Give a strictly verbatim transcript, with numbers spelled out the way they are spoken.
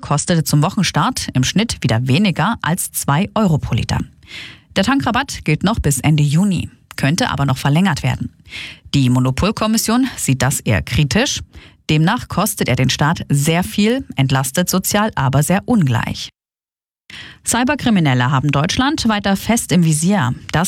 kostete zum Wochenstart im Schnitt wieder weniger als zwei Euro pro Liter. Der Tankrabatt gilt noch bis Ende Juni, könnte aber noch verlängert werden. Die Monopolkommission sieht das eher kritisch. Demnach kostet er den Staat sehr viel, entlastet sozial aber sehr ungleich. Cyberkriminelle haben Deutschland weiter fest im Visier. Das